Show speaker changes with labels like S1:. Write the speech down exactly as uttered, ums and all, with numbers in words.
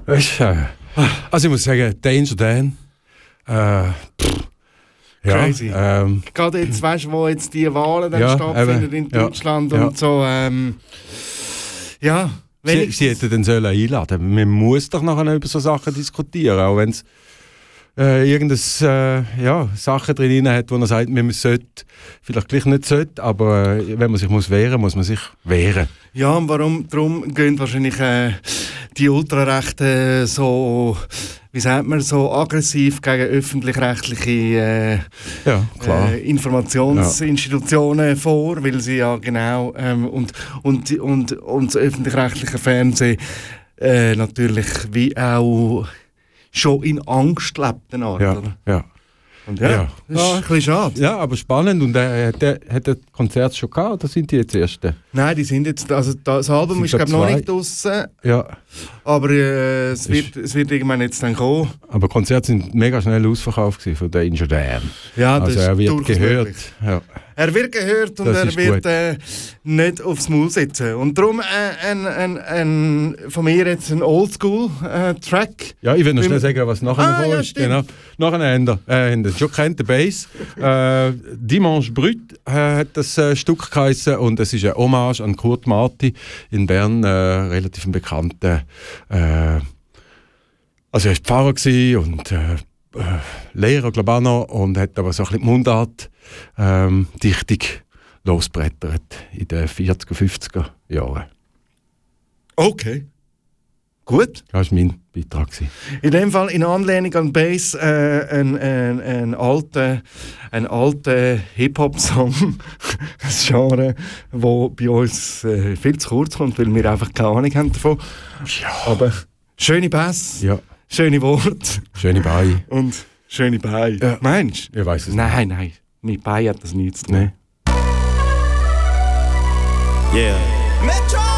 S1: Weißt, äh, also ich muss sagen, Danger Dan. Äh, pff, ja,
S2: Crazy.
S1: Ähm,
S2: Gerade jetzt, weißt du, wo jetzt die Wahlen dann
S1: ja,
S2: stattfinden
S1: eben,
S2: in
S1: ja,
S2: Deutschland
S1: ja.
S2: und so. Ähm, ja,
S1: sie, sie hätten den sollen einladen. Man muss doch nachher über so Sachen diskutieren, auch wenn es äh, irgendeine äh, ja, Sachen drin hat, wo man sagt, man sollte, vielleicht gleich nicht sollte, aber äh, wenn man sich muss wehren, muss man sich wehren.
S2: Ja, und warum? Darum gehen wahrscheinlich äh, die Ultrarechten so, wie sagt man, so aggressiv gegen öffentlich-rechtliche äh,
S1: ja, klar.
S2: Äh, Informationsinstitutionen ja. vor, weil sie ja genau ähm, und, und, und, und das öffentlich-rechtliche Fernsehen äh, natürlich wie auch schon in Angst lebt. Ja,
S1: oder? Ja.
S2: Und ja,
S1: ja.
S2: das ist ein bisschen schade.
S1: Ja, aber spannend. Und äh, hat er hat das Konzert schon gehabt oder sind die jetzt erste?
S2: Nein, die sind jetzt, also das Album ist glaube noch nicht draussen.
S1: Ja.
S2: Aber äh, es, wird, es wird irgendwann jetzt dann kommen.
S1: Aber Konzerte sind mega schnell ausverkauft gewesen von Danger Dan.
S2: Ja, das
S1: also er wird gehört.
S2: Ja. Er wird gehört und
S1: das
S2: er wird äh, nicht aufs Maul sitzen. Und darum äh, ein, ein, ein, von mir jetzt ein Oldschool-Track. Äh,
S1: ja, ich will noch schnell sagen, was nachher
S2: ah,
S1: noch
S2: ja,
S1: ist. Genau. Nachher haben wir äh, schon kennt, den Bass. Äh, Dimanche Brut äh, hat das äh, Stück geheissen und es ist ein Hommage an Kurt Marti in Bern, äh, relativ ein bekannter. Äh, also er war Pfarrer gewesen und äh, äh, Lehrer, glaube ich auch noch, und hat aber so ein bisschen die Mundart ähm, Dichtung losbrettert in den vierziger, fünfziger Jahren.
S2: Okay. Gut.
S1: Das war mein Beitrag.
S2: In dem Fall in Anlehnung an Bass äh, ein, ein, ein alter, ein alter Hip-Hop-Song, ein Genre, das bei uns äh, viel zu kurz kommt, weil wir einfach keine Ahnung haben davon.
S1: Ja.
S2: Aber schöne Bass,
S1: ja.
S2: schöne Worte.
S1: Schöne Beine.
S2: Und schöne Beine.
S1: Ja.
S2: Meinst
S1: du? Ich weiss es
S2: nein,
S1: nicht.
S2: Nein, nein. Mit Beinen hat das nichts zu tun.
S1: Nee.
S3: Yeah. Metro!